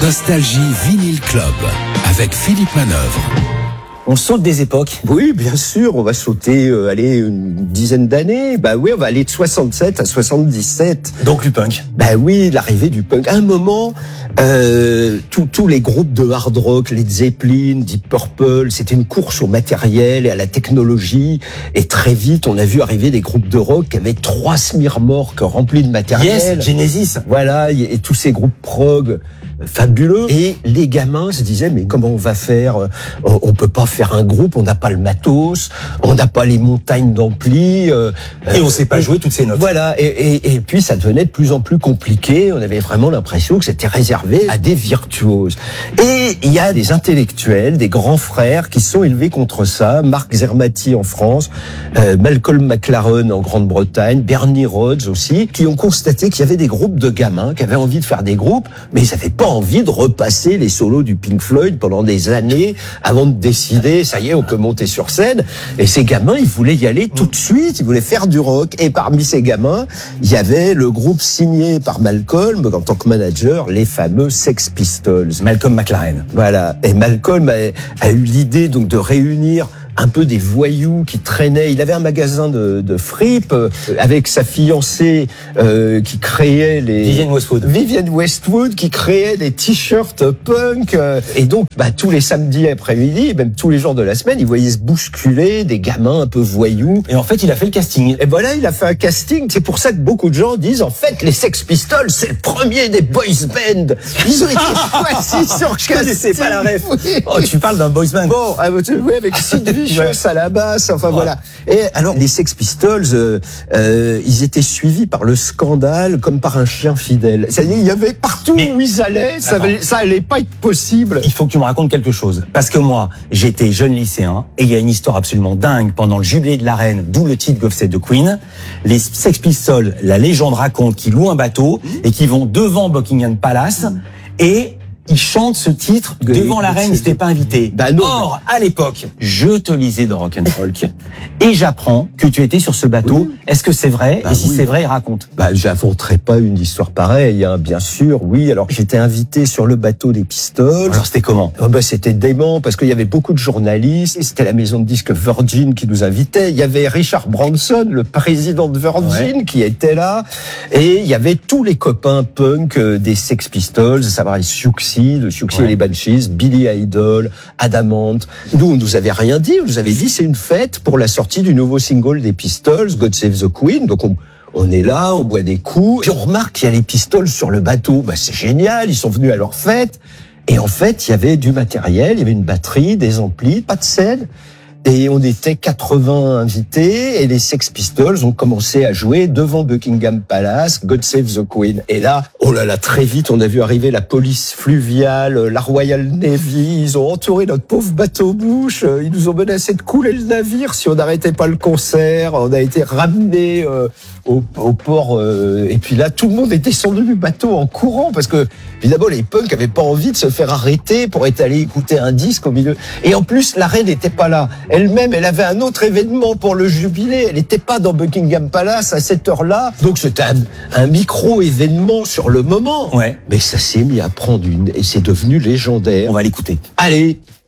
Nostalgie Vinyl Club avec Philippe Manœuvre. On saute des époques. Oui, bien sûr, on va sauter, une dizaine d'années. Bah oui, on va aller de 67 à 77. Donc du punk. Bah oui, l'arrivée du punk. À un moment, tous les groupes de hard rock, Led Zeppelin, Deep Purple, c'était une course au matériel et à la technologie. Et très vite, on a vu arriver des groupes de rock qui avaient 3 semi-remorques remplis de matériel. Yes, Genesis. Voilà, et tous ces groupes prog fabuleux. Et les gamins se disaient, mais comment on va faire? On peut pas faire un groupe, on n'a pas le matos, on n'a pas les montagnes d'ampli. Et on sait pas jouer toutes ces notes. Voilà, et puis ça devenait de plus en plus compliqué. On avait vraiment l'impression que c'était réservé à des virtuoses. Et il y a des intellectuels, des grands frères qui sont élevés contre ça. Mark Zermati en France, Malcolm McLaren en Grande-Bretagne, Bernie Rhodes aussi, qui ont constaté qu'il y avait des groupes de gamins qui avaient envie de faire des groupes, mais ils n'avaient pas envie de repasser les solos du Pink Floyd pendant des années avant de décider, ça y est, on peut monter sur scène. Et ces gamins, ils voulaient y aller tout de suite, ils voulaient faire du rock. Et parmi ces gamins, il y avait le groupe signé par Malcolm en tant que manager, les fameux Sex Pistols. Malcolm McLaren. Voilà. Et Malcolm a eu l'idée donc de réunir un peu des voyous qui traînaient. Il avait un magasin de fripes avec sa fiancée qui créait les... Vivienne Westwood qui créait des t-shirts punk. Et donc, tous les samedis après-midi, même tous les jours de la semaine, il voyait se bousculer des gamins un peu voyous. Et en fait, il a fait le casting. Et voilà, il a fait un casting. C'est pour ça que beaucoup de gens disent, en fait, les Sex Pistols, c'est le premier des boys band. Ils ont été choisis sur casting. Je connaissais pas la ref. Oui. Oh, tu parles d'un boys band. Bon, oui, avec Sid Vicious à la basse, enfin voilà. Et alors, les Sex Pistols, ils étaient suivis par le scandale comme par un chien fidèle. C'est-à-dire, il y avait partout où ils allaient, ça allait pas être possible. Il faut que tu me racontes quelque chose. Parce que moi, j'étais jeune lycéen, et il y a une histoire absolument dingue pendant le jubilé de la reine, d'où le titre God Save the Queen. Les Sex Pistols, la légende raconte qu'ils louent un bateau et qu'ils vont devant Buckingham Palace et ils chantent ce titre devant la reine, ils n'étaient pas invités. Or, à l'époque, je te lisais dans Rock'n'Folk et j'apprends que tu étais sur ce bateau. Oui. Est-ce que c'est vrai? Et si c'est vrai, raconte. J'inventerai pas une histoire pareille, hein, bien sûr, oui. Alors, j'étais invité sur le bateau des Pistols. Alors, c'était comment? C'était dément parce qu'il y avait beaucoup de journalistes et c'était la maison de disques Virgin qui nous invitait. Il y avait Richard Branson, le président de Virgin, qui était là. Et il y avait tous les copains punk des Sex Pistols, ça va, Siouxsie et les Banshees, Billy Idol, Adamant. Nous, on nous avait rien dit. On nous avait dit c'est une fête pour la sortie du nouveau single des Pistols, God Save the Queen. Donc on est là, on boit des coups. Puis on remarque qu'il y a les Pistols sur le bateau. C'est génial, ils sont venus à leur fête. Et en fait, il y avait du matériel, il y avait une batterie, des amplis, pas de scène. Et on était 80 invités et les Sex Pistols ont commencé à jouer devant Buckingham Palace, God Save the Queen. Et là, oh là là, très vite, on a vu arriver la police fluviale, la Royal Navy. Ils ont entouré notre pauvre bateau-bouche. Ils nous ont menacé de couler le navire si on n'arrêtait pas le concert. On a été ramenés au port. Et puis là, tout le monde est descendu du bateau en courant parce que, évidemment, les punks avaient pas envie de se faire arrêter pour être allés écouter un disque au milieu. Et en plus, la reine n'était pas là. Elle-même, elle avait un autre événement pour le jubilé. Elle n'était pas dans Buckingham Palace à cette heure-là. Donc c'était un micro-événement sur le moment. Ouais. Mais ça s'est mis à prendre et c'est devenu légendaire. On va l'écouter. Allez.